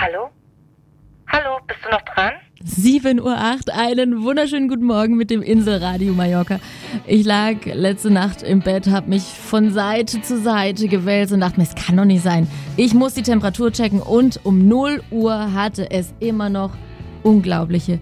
Hallo? Hallo, bist du noch dran? 7:08 Uhr, einen wunderschönen guten Morgen mit dem Inselradio Mallorca. Ich lag letzte Nacht im Bett, habe mich von Seite zu Seite gewälzt und dachte mir, es kann doch nicht sein. Ich muss die Temperatur checken und um 0 Uhr hatte es immer noch unglaubliche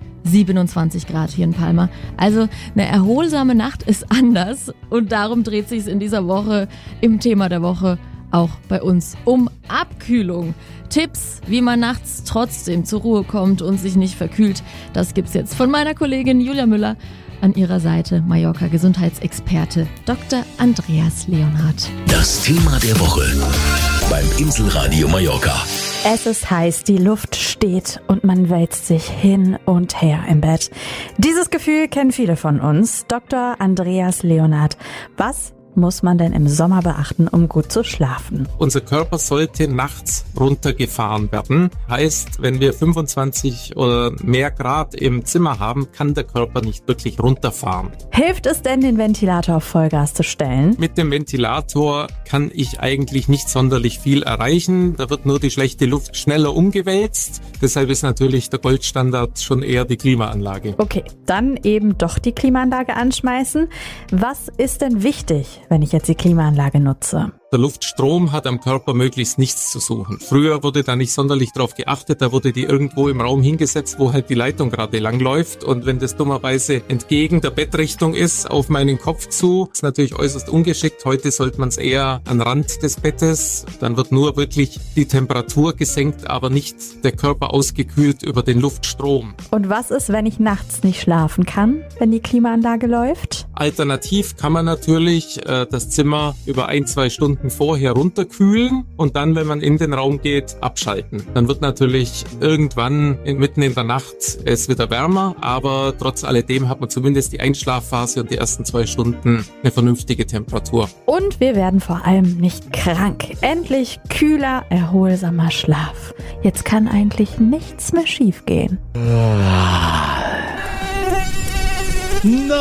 27 Grad hier in Palma. Also eine erholsame Nacht ist anders und darum dreht sich es in dieser Woche im Thema der Woche auch bei uns um Abkühlung. Tipps, wie man nachts trotzdem zur Ruhe kommt und sich nicht verkühlt, das gibt's jetzt von meiner Kollegin Julia Müller. An ihrer Seite Mallorca-Gesundheitsexperte Dr. Andreas Leonhardt. Das Thema der Woche beim Inselradio Mallorca. Es ist heiß, die Luft steht und man wälzt sich hin und her im Bett. Dieses Gefühl kennen viele von uns. Dr. Andreas Leonhardt, was muss man denn im Sommer beachten, um gut zu schlafen? Unser Körper sollte nachts runtergefahren werden. Heißt, wenn wir 25 oder mehr Grad im Zimmer haben, kann der Körper nicht wirklich runterfahren. Hilft es denn, den Ventilator auf Vollgas zu stellen? Mit dem Ventilator kann ich eigentlich nicht sonderlich viel erreichen. Da wird nur die schlechte Luft schneller umgewälzt. Deshalb ist natürlich der Goldstandard schon eher die Klimaanlage. Okay, dann eben doch die Klimaanlage anschmeißen. Was ist denn wichtig, wenn ich jetzt die Klimaanlage nutze? Der Luftstrom hat am Körper möglichst nichts zu suchen. Früher wurde da nicht sonderlich drauf geachtet, da wurde die irgendwo im Raum hingesetzt, wo halt die Leitung gerade langläuft. Und wenn das dummerweise entgegen der Bettrichtung ist, auf meinen Kopf zu, ist natürlich äußerst ungeschickt. Heute sollte man es eher an Rand des Bettes. Dann wird nur wirklich die Temperatur gesenkt, aber nicht der Körper ausgekühlt über den Luftstrom. Und was ist, wenn ich nachts nicht schlafen kann, wenn die Klimaanlage läuft? Alternativ kann man natürlich das Zimmer über 1-2 Stunden vorher runterkühlen und dann, wenn man in den Raum geht, abschalten. Dann wird natürlich irgendwann mitten in der Nacht es wieder wärmer, aber trotz alledem hat man zumindest die Einschlafphase und die ersten 2 Stunden eine vernünftige Temperatur. Und wir werden vor allem nicht krank. Endlich kühler, erholsamer Schlaf. Jetzt kann eigentlich nichts mehr schiefgehen. Nein!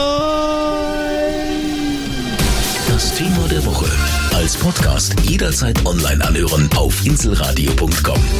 Das Thema der Woche. Als Podcast jederzeit online anhören auf inselradio.com.